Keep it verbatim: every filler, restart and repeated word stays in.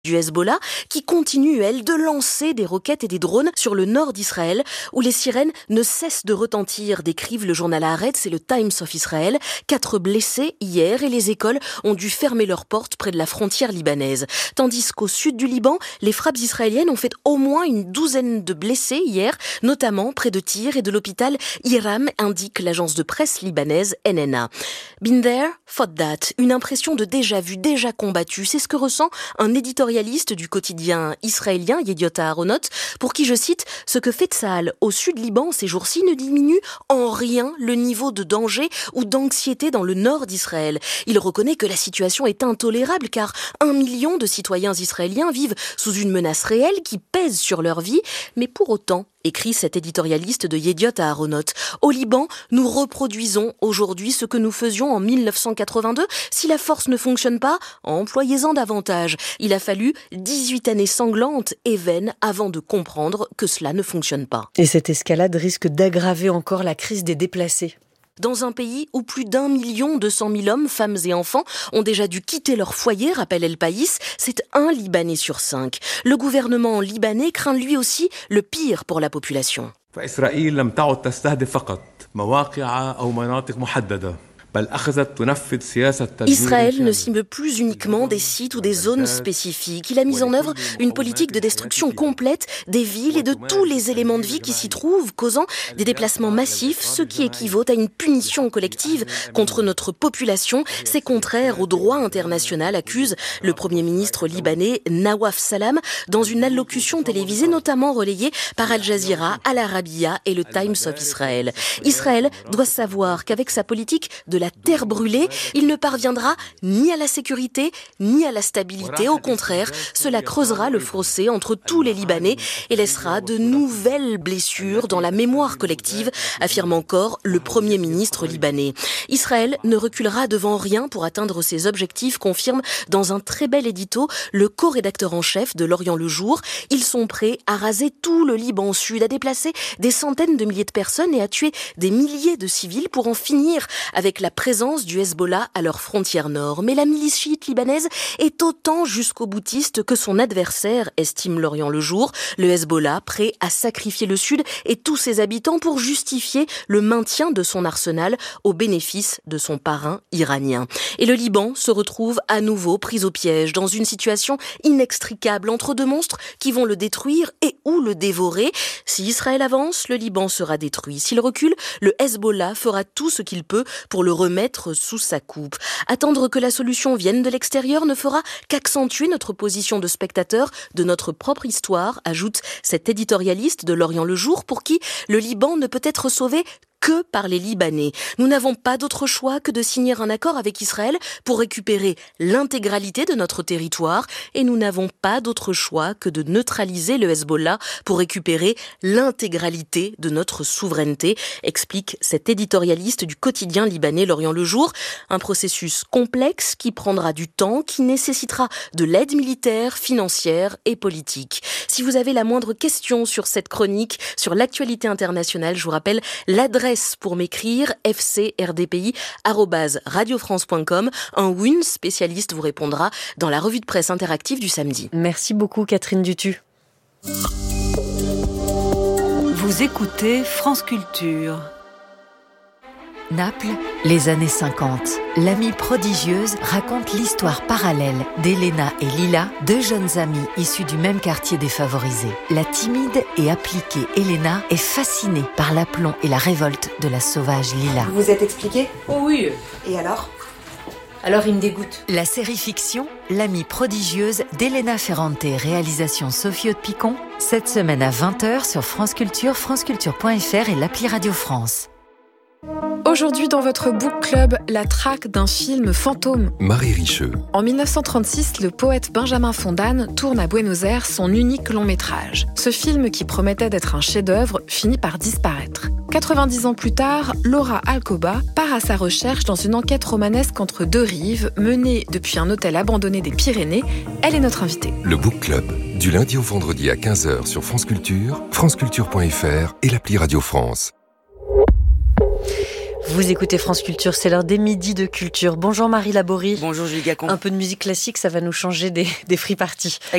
du Hezbollah, qui continue, elle, de lancer des roquettes et des drones sur le nord d'Israël, où les sirènes ne cessent de retentir, décrivent le journal Haaretz et le Times of Israel. Quatre blessés hier et les écoles ont dû fermer leurs portes près de la frontière libanaise. Tandis qu'au sud du Liban, les frappes israéliennes ont fait au moins une douzaine de blessés hier, notamment près de Tyr et de l'hôpital Iram, indique l'agence de presse libanaise N N A. Been there, thought that. Une impression de déjà vu, déjà combattu. C'est ce que ressent un éditorialiste du quotidien israélien Yediot Aharonot, pour qui, je cite, « Ce que fait Tsahal au sud Liban ces jours-ci ne diminue en rien le niveau de danger ou d'anxiété dans le nord d'Israël. Il reconnaît que la situation est intolérable car un million de citoyens israéliens vivent sous une menace réelle qui pèse sur leur vie, mais pour autant, écrit cet éditorialiste de Yediot Aharonot, au Liban, nous reproduisons aujourd'hui ce que nous faisions en mille neuf cent quatre-vingt-deux. Si la force ne fonctionne pas, employez-en davantage. Il a fallu dix-huit années sanglantes et vaines avant de comprendre que cela ne fonctionne pas. Et cette escalade risque d'aggraver encore la crise des déplacés. Dans un pays où plus d'un million deux cent mille hommes, femmes et enfants ont déjà dû quitter leur foyer, rappelle El País, c'est un Libanais sur cinq. Le gouvernement libanais craint lui aussi le pire pour la population. Israël ne cible plus uniquement des sites ou des zones spécifiques. Il a mis en œuvre une politique de destruction complète des villes et de tous les éléments de vie qui s'y trouvent, causant des déplacements massifs, ce qui équivaut à une punition collective contre notre population. C'est contraire au droit international, accuse le Premier ministre libanais Nawaf Salam dans une allocution télévisée notamment relayée par Al Jazeera, Al Arabiya et le Times of Israel. Israël doit savoir qu'avec sa politique de la terre brûlée, il ne parviendra ni à la sécurité, ni à la stabilité. Au contraire, cela creusera le fossé entre tous les Libanais et laissera de nouvelles blessures dans la mémoire collective, affirme encore le Premier ministre libanais. Israël ne reculera devant rien pour atteindre ses objectifs, confirme dans un très bel édito le co-rédacteur en chef de L'Orient le Jour. Ils sont prêts à raser tout le Liban Sud, à déplacer des centaines de milliers de personnes et à tuer des milliers de civils pour en finir avec la présence du Hezbollah à leur frontière nord. Mais la milice chiite libanaise est autant jusqu'au boutiste que son adversaire, estime L'Orient le Jour. Le Hezbollah, prêt à sacrifier le Sud et tous ses habitants pour justifier le maintien de son arsenal au bénéfice de son parrain iranien. Et le Liban se retrouve à nouveau pris au piège dans une situation inextricable entre deux monstres qui vont le détruire et ou le dévorer. Si Israël avance, le Liban sera détruit. S'il recule, le Hezbollah fera tout ce qu'il peut pour le remettre sous sa coupe. Attendre que la solution vienne de l'extérieur ne fera qu'accentuer notre position de spectateur de notre propre histoire, ajoute cet éditorialiste de L'Orient le Jour, pour qui le Liban ne peut être sauvé que par les Libanais. Nous n'avons pas d'autre choix que de signer un accord avec Israël pour récupérer l'intégralité de notre territoire et nous n'avons pas d'autre choix que de neutraliser le Hezbollah pour récupérer l'intégralité de notre souveraineté, explique cet éditorialiste du quotidien libanais L'Orient le Jour. Un processus complexe qui prendra du temps, qui nécessitera de l'aide militaire, financière et politique. Si vous avez la moindre question sur cette chronique, sur l'actualité internationale, je vous rappelle l'adresse pour m'écrire f c r d p i arobase radio france point com. Un ou une spécialiste vous répondra dans la revue de presse interactive du samedi. Merci beaucoup Catherine Dutu. Vous écoutez France Culture. Naples, les années cinquante. L'amie prodigieuse raconte l'histoire parallèle d'Elena et Lila, deux jeunes amies issues du même quartier défavorisé. La timide et appliquée Elena est fascinée par l'aplomb et la révolte de la sauvage Lila. Vous vous êtes expliqué ? Oh oui. Et alors ? Alors il me dégoûte. La série fiction, L'amie prodigieuse d'Elena Ferrante, réalisation Sophie Haute-Picon, cette semaine à vingt heures sur France Culture, franceculture point f r et l'appli Radio France. Aujourd'hui dans votre book club, la traque d'un film fantôme. Marie Richeux. En dix-neuf cent trente-six, le poète Benjamin Fondane tourne à Buenos Aires son unique long métrage. Ce film, qui promettait d'être un chef-d'œuvre, finit par disparaître. quatre-vingt-dix ans plus tard, Laura Alcoba part à sa recherche dans une enquête romanesque entre deux rives, menée depuis un hôtel abandonné des Pyrénées. Elle est notre invitée. Le book club, du lundi au vendredi à quinze heures sur France Culture, franceculture point f r et l'appli Radio France. Vous écoutez France Culture, c'est l'heure des midis de culture. Bonjour Marie Laborie. Bonjour Julie Gacon. Un peu de musique classique, ça va nous changer des, des free parties.